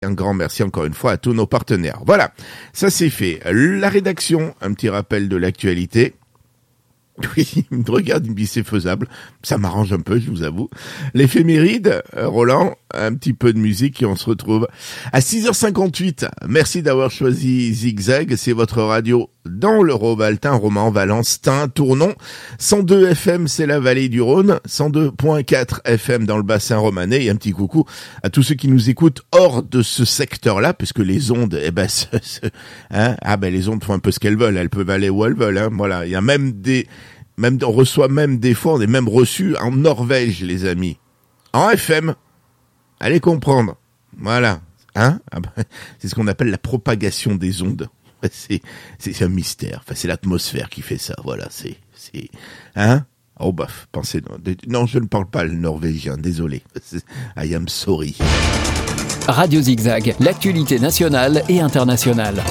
Un grand merci encore une fois à tous nos partenaires. Voilà, ça c'est fait. La rédaction, un petit rappel de l'actualité. Oui, il me regarde, il me dit c'est faisable. Ça m'arrange un peu, je vous avoue. L'éphéméride, Roland, un petit peu de musique et on se retrouve à 6h58. Merci d'avoir choisi Zigzag. C'est votre radio dans le Robaltin, Romans, Valence, Tain, Tournon. 102 FM, c'est la vallée du Rhône. 102.4 FM dans le bassin romanais. Et un petit coucou à tous ceux qui nous écoutent hors de ce secteur-là, puisque les ondes, les ondes font un peu ce qu'elles veulent. Elles peuvent aller où elles veulent, hein. Voilà. Il y a on reçoit même des fois, on est même reçu en Norvège, les amis. En FM. Allez comprendre. Voilà. Hein? C'est ce qu'on appelle la propagation des ondes. C'est un mystère. Enfin, c'est l'atmosphère qui fait ça. Voilà. Hein? Oh, pensez, non, je ne parle pas le norvégien. Désolé. I am sorry. Radio Zigzag, l'actualité nationale et internationale.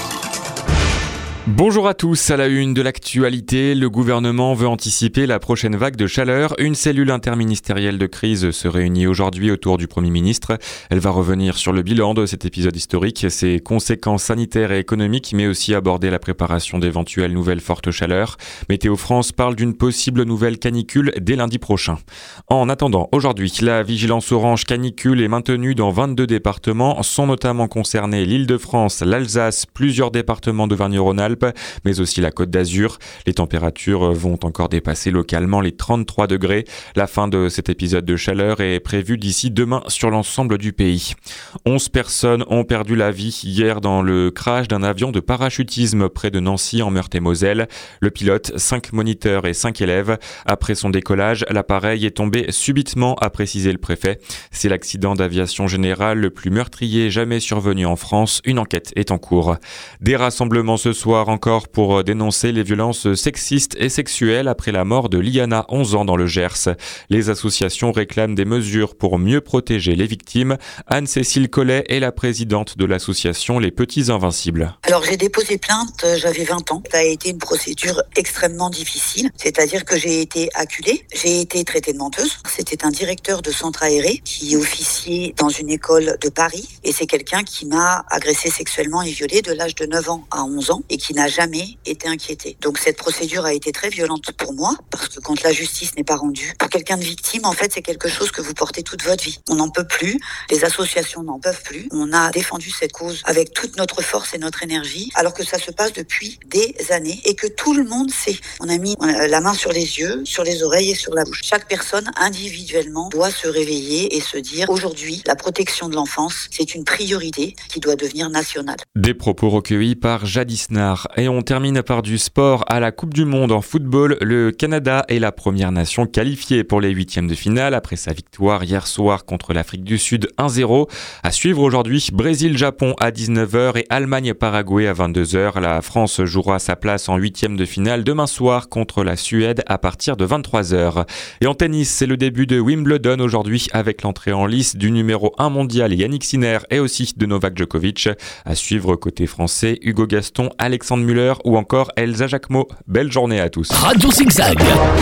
Bonjour à tous, à la une de l'actualité, le gouvernement veut anticiper la prochaine vague de chaleur. Une cellule interministérielle de crise se réunit aujourd'hui autour du Premier ministre. Elle va revenir sur le bilan de cet épisode historique, ses conséquences sanitaires et économiques, mais aussi aborder la préparation d'éventuelles nouvelles fortes chaleurs. Météo France parle d'une possible nouvelle canicule dès lundi prochain. En attendant, aujourd'hui, la vigilance orange canicule est maintenue dans 22 départements. Sont notamment concernés l'Île-de-France, l'Alsace, plusieurs départements d'Auvergne-Rhône-Alpes, mais aussi la Côte d'Azur. Les températures vont encore dépasser localement les 33 degrés. La fin de cet épisode de chaleur est prévue d'ici demain sur l'ensemble du pays. 11 personnes ont perdu la vie hier dans le crash d'un avion de parachutisme près de Nancy en Meurthe-et-Moselle. Le pilote, 5 moniteurs et 5 élèves. Après son décollage, l'appareil est tombé subitement, a précisé le préfet. C'est l'accident d'aviation générale le plus meurtrier jamais survenu en France. Une enquête est en cours. Des rassemblements ce soir encore pour dénoncer les violences sexistes et sexuelles après la mort de Liana, 11 ans, dans le Gers. Les associations réclament des mesures pour mieux protéger les victimes. Anne-Cécile Collet est la présidente de l'association Les Petits Invincibles. Alors j'ai déposé plainte, j'avais 20 ans. Ça a été une procédure extrêmement difficile, c'est-à-dire que j'ai été acculée, j'ai été traitée de menteuse. C'était un directeur de centre aéré qui officiait dans une école de Paris et c'est quelqu'un qui m'a agressée sexuellement et violée de l'âge de 9 ans à 11 ans et qui n'a jamais été inquiété. Donc cette procédure a été très violente pour moi, parce que quand la justice n'est pas rendue, pour quelqu'un de victime, en fait, c'est quelque chose que vous portez toute votre vie. On n'en peut plus, les associations n'en peuvent plus. On a défendu cette cause avec toute notre force et notre énergie, alors que ça se passe depuis des années et que tout le monde sait. On a mis la main sur les yeux, sur les oreilles et sur la bouche. Chaque personne, individuellement, doit se réveiller et se dire, aujourd'hui, la protection de l'enfance, c'est une priorité qui doit devenir nationale. Des propos recueillis par Jadis Nar. Et on termine par du sport. À la Coupe du Monde en football, le Canada est la première nation qualifiée pour les huitièmes de finale après sa victoire hier soir contre l'Afrique du Sud 1-0. À suivre aujourd'hui, Brésil-Japon à 19h et Allemagne-Paraguay à 22h. La France jouera sa place en huitièmes de finale demain soir contre la Suède à partir de 23h. Et en tennis, c'est le début de Wimbledon aujourd'hui avec l'entrée en lice du numéro 1 mondial Yannick Sinner et aussi de Novak Djokovic. À suivre côté français, Hugo Gaston, Alexandre Müller ou encore Elsa Jacquemot. Belle journée à tous. Radio Zigzag.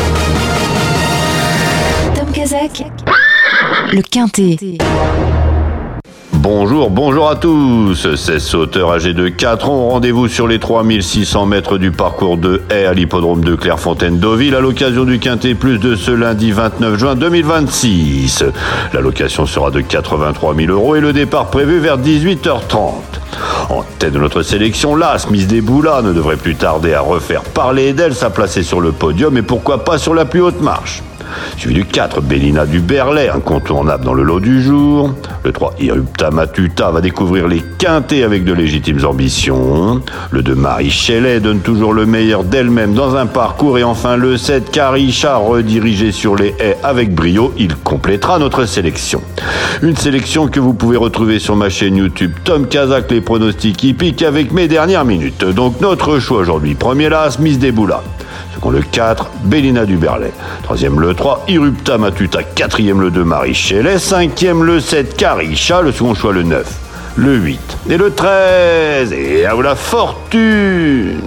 Tom Kazak, le Quintet. Bonjour à tous. 16 sauteurs âgés de 4 ans ont rendez-vous sur les 3600 mètres du parcours de haie à l'hippodrome de Clairefontaine-Deauville à l'occasion du Quintet Plus de ce lundi 29 juin 2026. La location sera de 83 000 € et le départ prévu vers 18h30. En tête de notre sélection, l'As Miss des Boulas ne devrait plus tarder à refaire parler d'elle, sa placer sur le podium et pourquoi pas sur la plus haute marche. Suivi du 4, Bélina du Berlay, incontournable dans le lot du jour. Le 3, Irupta Matuta va découvrir les quintets avec de légitimes ambitions. Le 2, Marie Shelley donne toujours le meilleur d'elle-même dans un parcours. Et enfin le 7, Karisha, redirigé sur les haies avec brio, il complétera notre sélection. Une sélection que vous pouvez retrouver sur ma chaîne YouTube Tom Kazak, les pronostics hippiques avec mes dernières minutes. Donc notre choix aujourd'hui, premier l'As Miss des Boulas. Second le 4, Bélina du Berlay. Troisième le 3, Irupta Matuta. Quatrième le 2, Marie Shelley. Cinquième le 7, Karisha. Le second choix le 9, le 8 et le 13. Et à vous la fortune!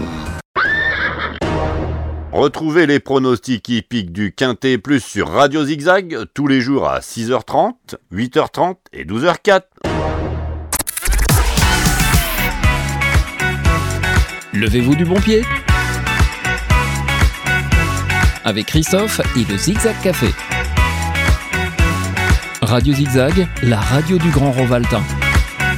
Retrouvez les pronostics hippiques du Quintet Plus sur Radio Zigzag tous les jours à 6h30, 8h30 et 12h04. Levez-vous du bon pied avec Christophe et le Zigzag Café. Radio Zigzag, la radio du Grand Rovaltain.